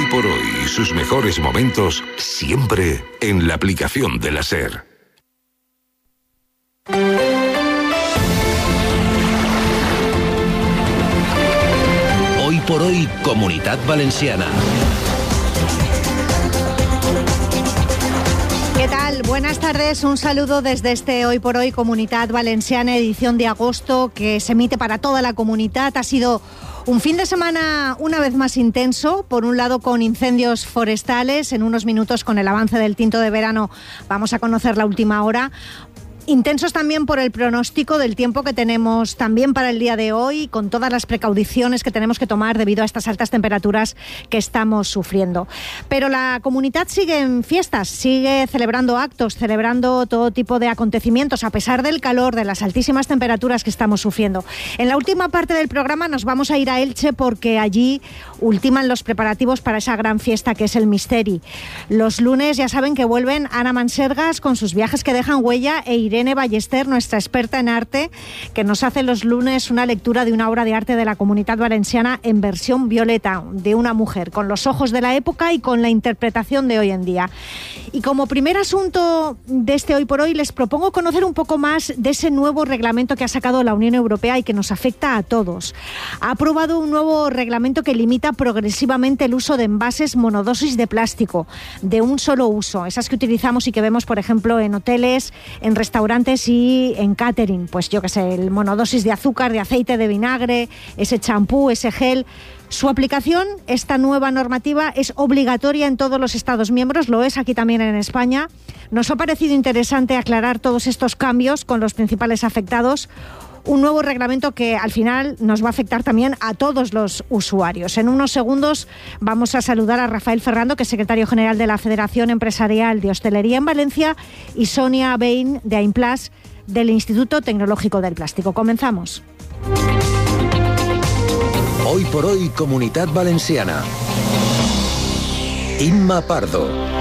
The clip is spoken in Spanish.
por hoy y sus mejores momentos siempre en la aplicación de la SER. Hoy por hoy, Comunitat Valenciana. ¿Qué tal? Buenas tardes, un saludo desde este Hoy por Hoy Comunitat Valenciana, edición de agosto, que se emite para toda la comunidad. Ha sido un fin de semana una vez más intenso, por un lado con incendios forestales. En unos minutos, con el avance del tinto de verano, vamos a conocer la última hora. Intensos también por el pronóstico del tiempo que tenemos también para el día de hoy, con todas las precauciones que tenemos que tomar debido a estas altas temperaturas que estamos sufriendo. Pero la comunidad sigue en fiestas, sigue celebrando actos, celebrando todo tipo de acontecimientos, a pesar del calor, de las altísimas temperaturas que estamos sufriendo. En la última parte del programa nos vamos a ir a Elche, porque allí ultiman los preparativos para esa gran fiesta que es el Misteri. Los lunes ya saben que vuelven Ana Mansergas con sus viajes que dejan huella, e Irene Ballester, nuestra experta en arte, que nos hace los lunes una lectura de una obra de arte de la Comunitat Valenciana en versión violeta, de una mujer, con los ojos de la época y con la interpretación de hoy en día. Y como primer asunto de este Hoy por Hoy, les propongo conocer un poco más de ese nuevo reglamento que ha sacado la Unión Europea y que nos afecta a todos. Ha aprobado un nuevo reglamento que limita progresivamente el uso de envases monodosis de plástico, de un solo uso, esas que utilizamos y que vemos, por ejemplo, en hoteles, en restaurantes y en catering, pues yo que sé, el monodosis de azúcar, de aceite, de vinagre, ese champú, ese gel. Su aplicación, esta nueva normativa, es obligatoria en todos los Estados miembros, lo es aquí también en España. Nos ha parecido interesante aclarar todos estos cambios con los principales afectados. Un nuevo reglamento que al final nos va a afectar también a todos los usuarios. En unos segundos vamos a saludar a Rafael Ferrando, que es secretario general de la Federación Empresarial de Hostelería en Valencia, y Sonia Bain, de Aimplas, del Instituto Tecnológico del Plástico. Comenzamos. Hoy por hoy, Comunitat Valenciana. Inma Pardo.